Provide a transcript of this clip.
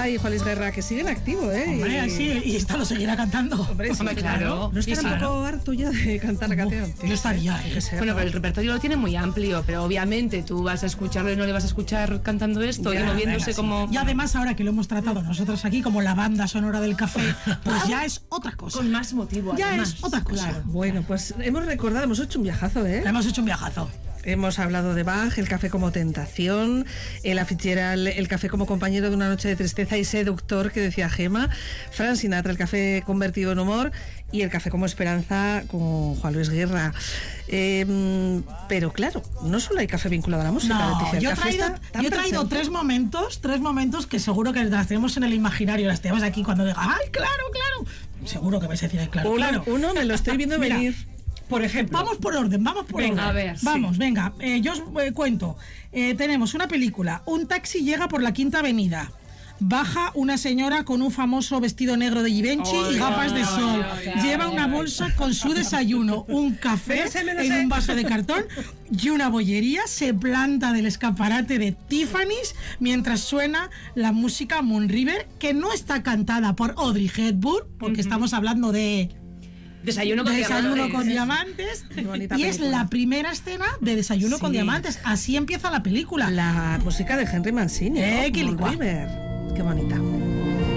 y Juan Luis Guerra, que siguen activos, ¿eh? Hombre, sí, y esta lo seguirá cantando. Hombre, claro. ¿No estará un poco harto ya de cantar la canción? Yo estaría, Bueno, pero el repertorio lo tiene muy amplio, pero obviamente tú vas a escucharlo y no le vas a escuchar cantando esto y moviéndose como... Y además ahora que lo hemos tratado nosotros aquí como la banda sonora del café, pues ya es otra cosa. Con más motivo, ya además. es otra cosa. Claro. Bueno, pues hemos recordado, hemos hecho un viajazo, ¿eh? Hemos hecho un viajazo. Hemos hablado de Bach, el café como tentación, Ella Fitzgerald, el café como compañero de una noche de tristeza y seductor, que decía Gema, Frank Sinatra, el café convertido en humor, y el café como esperanza con Juan Luis Guerra. Pero claro, no solo hay café vinculado a la música, No, Leticia. yo he traído tres momentos que seguro que las tenemos en el imaginario, las tenemos aquí cuando diga, ¡ay, claro! Seguro que vais a decir, ¡ay, claro! Uno me lo estoy viendo Mira, venir. Por ejemplo, vamos por orden. A ver, vamos, venga, yo os cuento. Tenemos una película, un taxi llega por la Quinta Avenida. Baja una señora con un famoso vestido negro de Givenchy y gafas de sol. Lleva una bolsa con su desayuno, un café en un vaso de cartón y una bollería. Se planta del escaparate de Tiffany's mientras suena la música Moon River, que no está cantada por Audrey Hepburn, porque estamos hablando de... Desayuno con diamantes. Y es la primera escena de Desayuno con diamantes. Así empieza la película. La música de Henry Mancini, ¿no? Moon River. Qué bonita.